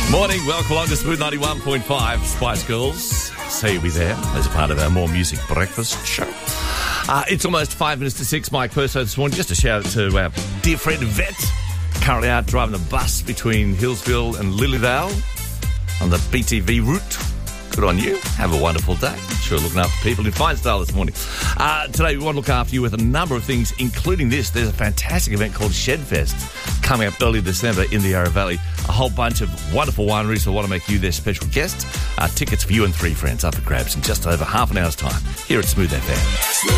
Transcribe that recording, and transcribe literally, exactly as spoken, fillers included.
Morning, welcome along to Smooth ninety-one point five. Spice Girls, say you'll be there as a part of our More Music Breakfast show. Uh, it's almost five minutes to six. Mike Perso this morning. Just a shout out to our dear friend Vet, currently out driving the bus between Hillsville and Lilydale on the B T V route. Good on you. Have a wonderful day. Sure looking after people in fine style this morning. Uh, today we want to look after you with a number of things, including this. There's a fantastic event called Shedfest coming up early December in the Yarra Valley. A whole bunch of wonderful wineries will want to make you their special guest. Uh, tickets for you and three friends up for grabs in just over half an hour's time here at Smooth F M.